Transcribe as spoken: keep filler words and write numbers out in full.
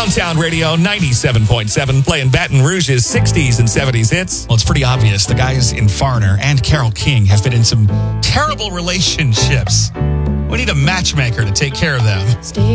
Downtown Radio ninety-seven point seven, playing Baton Rouge's sixties and seventies hits. Well, it's pretty obvious. The guys in Foreigner and Carole King have been in some terrible relationships. We need a matchmaker to take care of them. Stay